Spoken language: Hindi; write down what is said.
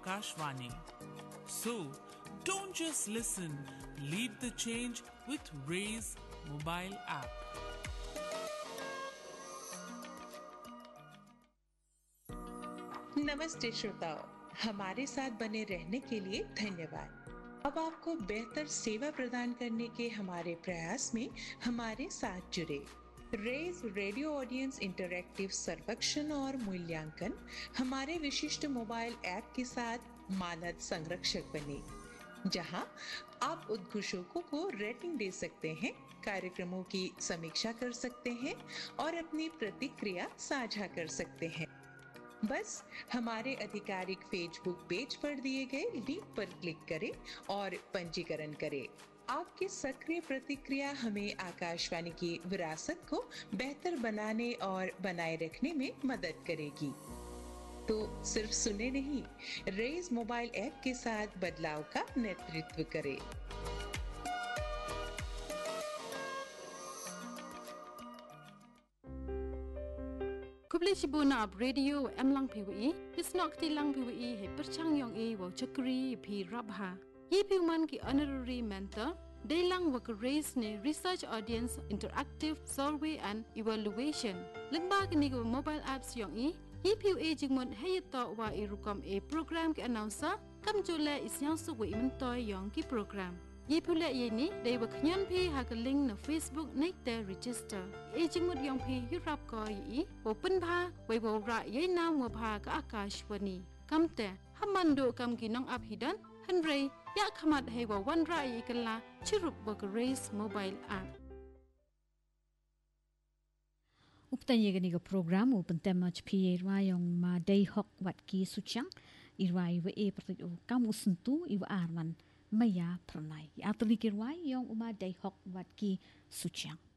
Akashvani. So, don't just listen, lead the change with Raise mobile app. नमस्ते श्रोताओ, हमारे साथ बने रहने के लिए धन्यवाद। अब आपको बेहतर सेवा प्रदान करने के हमारे प्रयास में हमारे साथ जुड़े। रेज रेडियो ऑडियंस इंटरैक्टिव सर्वेक्षण और मूल्यांकन हमारे विशिष्ट मोबाइल ऐप के साथ मानद संरक्षक बने, जहां आप उद्घोषकों को रेटिंग दे सकते हैं, कार्यक्रमों की समीक्षा कर सकते हैं और अपनी प्रतिक्रिया साझा कर सकते हैं। बस हमारे आधिकारिक फेसबुक पेज पर दिए गए लिंक पर क्लिक करें और पंजीकरण करें। आपकी सक्रिय प्रतिक्रिया हमें आकाशवाणी की विरासत को बेहतर बनाने और बनाए रखने में मदद करेगी। तो सिर्फ सुने नहीं, रेज मोबाइल ऐप के साथ बदलाव का नेतृत्व करें। Kublishibuna ab radio em lang PWE, bisnok ti lang PWE he perchang yong e wo chakri pi rabha. Ye piuman ki honorary mentor, de lang wak raise ne research audience interactive survey and evaluation. Lengba ni go mobile apps yong e, ye PWE jingmon heyeto wa irukom e program ki announcer, kam jole isyang suwe imentoy yong ki program. Ye pula ye ni de wak nyan pi ha ka link na Facebook nek te register. E jingmut yong pi yurap ko yi open pha wai wo ra ye nam wa pha ka Akashvani. Kam te hamando kam ki nong ap hidan hanrei ya khamat he wa wan ra yi kala chirup wak raise mobile app. Uptanya gani ka program open temach pi irwa yong ma day hok wat ki suchang irwa iwa e pertu kam usuntu iwa arman Maya Pranay. Atau dikirwai yang uma day hok wat ki suchang.